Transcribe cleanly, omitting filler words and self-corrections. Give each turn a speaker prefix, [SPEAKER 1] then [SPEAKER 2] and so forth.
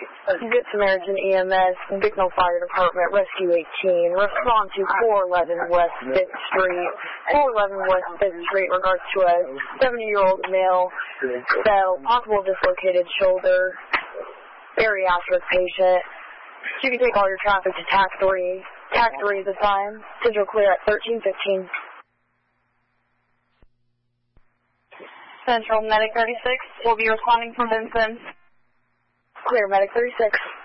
[SPEAKER 1] Good Samaritan EMS, Bicknell Fire Department, Rescue 18, respond to 411 West 5th Street. 411 West 5th Street in regards to a 70-year-old male fell, possible dislocated shoulder, bariatric patient. You can take all your traffic to TAC 3. TAC 3 is the time. Central clear at 13:15.
[SPEAKER 2] Central Medic 36 will be responding from Vincent.
[SPEAKER 1] Clear, Medic 36.